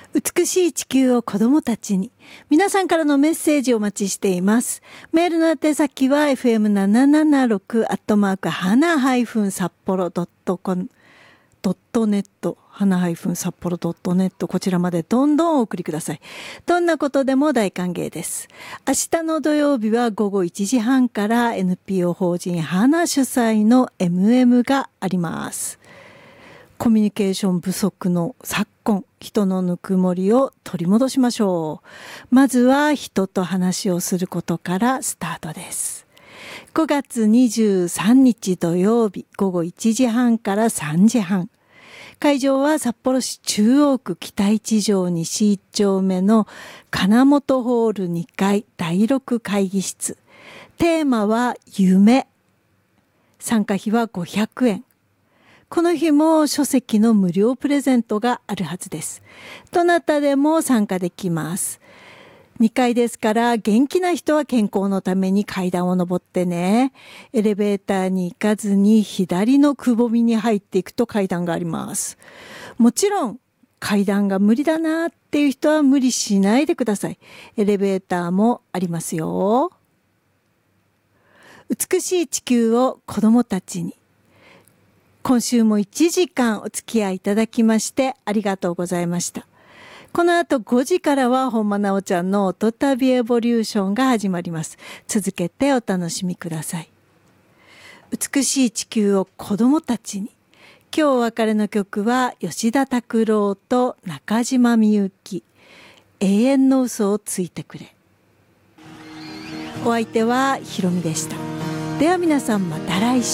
美しい地球を子どもたちに。皆さんからのメッセージをお待ちしています。メールの宛先は fm776@-hana-sapporo.com.net hana-sapporo.net こちらまでどんどんお送りください。どんなことでも大歓迎です。明日の土曜日は午後1時半から NPO 法人花主催の MM があります。コミュニケーション不足の昨今、人のぬくもりを取り戻しましょう。まずは人と話をすることからスタートです。5月23日土曜日午後1時半から3時半。会場は札幌市中央区北一条西1丁目の金本ホール2階第6会議室。テーマは夢。参加費は500円。この日も書籍の無料プレゼントがあるはずです。どなたでも参加できます。2階ですから元気な人は健康のために階段を上ってね。エレベーターに行かずに左のくぼみに入っていくと階段があります。もちろん階段が無理だなっていう人は無理しないでください。エレベーターもありますよ。美しい地球を子どもたちに。今週も1時間お付き合いいただきましてありがとうございました。この後5時からは本間直ちゃんの音旅エボリューションが始まります。続けてお楽しみください。美しい地球を子どもたちに。今日お別れの曲は吉田拓郎と中島みゆき。永遠の嘘をついてくれ。お相手はひろみでした。では皆さんまた来週。